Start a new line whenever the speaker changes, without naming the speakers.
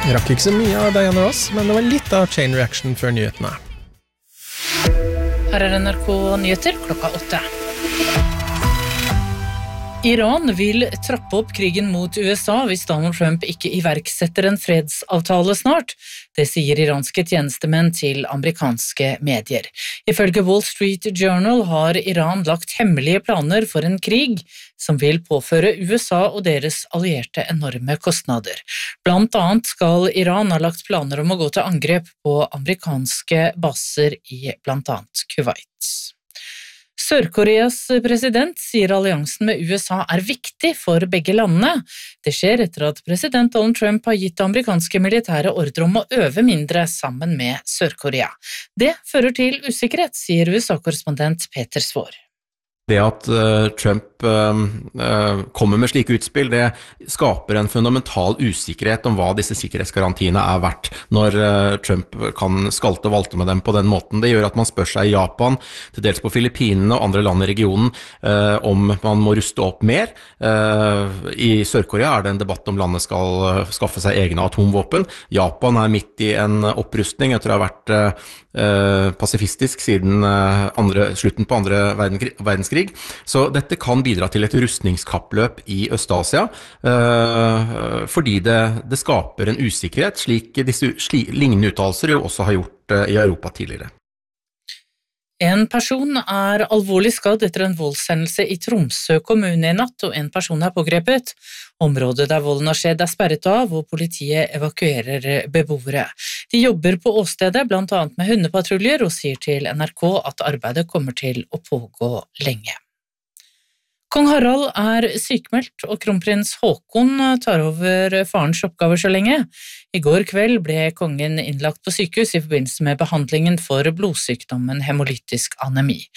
Vi rakk ikke så mye av Diana Ross, men det var litt av chain reaction før nyhetene.
Her NRK Nyheter klokka 8. Iran vil trappe opp krigen mot USA hvis Donald Trump ikke iverksetter en fredsavtale snart. Det sier iranske tjenestemenn til amerikanske medier. Ifølge Wall Street Journal har Iran lagt hemmelige planer for en krig som vil påføre USA og deres allierte enorme kostnader. Blant annet skal Iran ha lagt planer om å gå til angrep på amerikanske baser i blant annet Kuwait. Sør-Koreas president sier alliansen med USA er viktig for begge landene. Det skjer etter at president Donald Trump har gitt amerikanske militære ordre om å øve mindre sammen med Sør-Korea. Det fører til usikkerhet, sier USA-korrespondent Peter Svår.
Det at Trump kommer med slike utspill, det skaper en fundamental usikkerhet om hva disse sikkerhetsgarantiene er verdt når Trump kan skalte og valte med dem på den måten. Det gjør at man spør seg i Japan, til dels på Filippinene og andre land i regionen, om man må ruste opp mer. I Sør-Korea er det en debatt om landet skal skaffe seg egne atomvåpen. Japan er midt i en opprustning etter å ha vært pasifistisk siden slutten på andre verdenskrig. Så dette kan bidra til et rustningskappløp i Øst-Asia, fordi det skaper en usikkerhet, slik disse lignende uttalelser jo også har gjort i Europa tidligere.
En person er alvorlig skadd etter en voldshendelse i Tromsø kommune i natt, og en person er pågrepet. Området der volden har skjedd er sperret av, og politiet evakuerer beboere. De jobber på åstedet, blant annet med hundepatruljer, og sier til NRK at arbeidet kommer til å pågå lenge. Kong Harald er sykmeldt, og kronprins Haakon tar over farens oppgaver så lenge. I går kveld ble kongen innlagt på sykehus i forbindelse med behandlingen for blodsykdommen hemolytisk anemi.